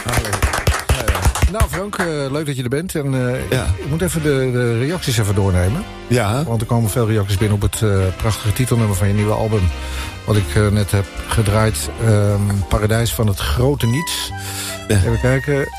Nou Frank, leuk dat je er bent. En ik moet even de reacties even doornemen. Ja. Want er komen veel reacties binnen op het prachtige titelnummer van je nieuwe album. Wat ik net heb gedraaid. Paradijs van het grote niets. Ja. Even kijken.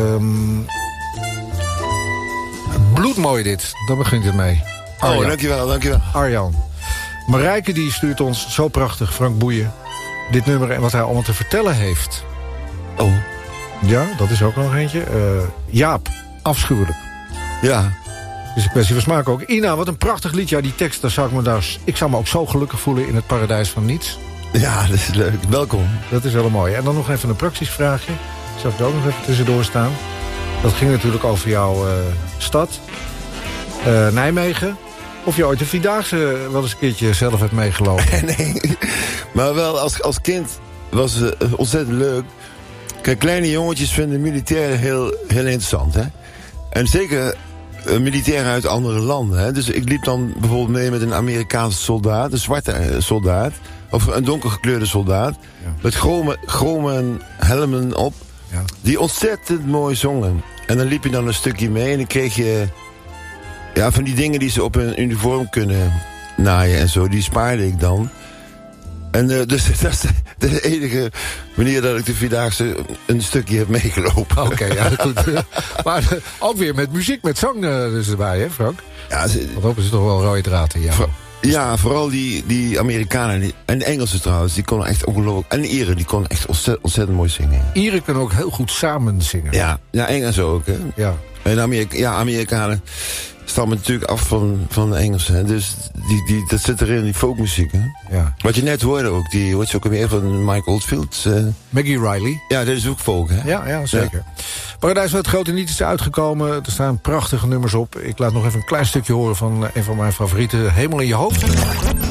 Bloedmooi dit. Daar begint het mee. Arjan. Oh, dankjewel. Arjan. Marijke die stuurt ons zo prachtig, Frank Boeien, dit nummer en wat hij allemaal te vertellen heeft. Oh. Ja, dat is ook nog eentje. Jaap, afschuwelijk. Ja. Is een kwestie van smaak ook. Ina, wat een prachtig liedje. Ja, die tekst, ik zou me ook zo gelukkig voelen in het paradijs van niets. Ja, dat is leuk. Welkom. Dat is wel mooi. En dan nog even een praktisch vraagje. Ik zag er ook nog even tussendoor staan. Dat ging natuurlijk over jouw stad. Nijmegen. Of je ooit de Vierdaagse wel eens een keertje zelf hebt meegelopen. Nee, maar wel als kind was het ontzettend leuk. Kijk, kleine jongetjes vinden militairen heel interessant, hè. En zeker militairen uit andere landen, hè. Dus ik liep dan bijvoorbeeld mee met een Amerikaanse soldaat, een zwarte soldaat, of een donkergekleurde soldaat, ja, met chrome helmen op, ja, die ontzettend mooi zongen. En dan liep je dan een stukje mee en dan kreeg je van die dingen die ze op hun uniform kunnen naaien en zo, die spaarde ik dan. En dus dat is de enige manier dat ik de Vierdaagse een stukje heb meegelopen. Oké, ja, goed. Maar ook weer met muziek, met zang dus erbij, hè Frank? Ja, want ook is het toch wel een rode draad in jou. Ja, vooral die Amerikanen en de Engelsen trouwens, die konden echt ongelooflijk. En de Ieren, die konden echt ontzettend mooi zingen. Ieren kunnen ook heel goed samen zingen. Ja, Engels ook, hè. Ja. En Amerikanen stammen natuurlijk af van de Engelsen. Hè? Dus dat zit erin, die folkmuziek. Hè? Ja. Wat je net hoorde ook, die hoort je ook weer van Mike Oldfield. Maggie Riley. Ja, dat is ook folk, hè? Ja, zeker. Ja. Paradijs van het grote niet is uitgekomen. Er staan prachtige nummers op. Ik laat nog even een klein stukje horen van een van mijn favorieten. Hemel in je hoofd.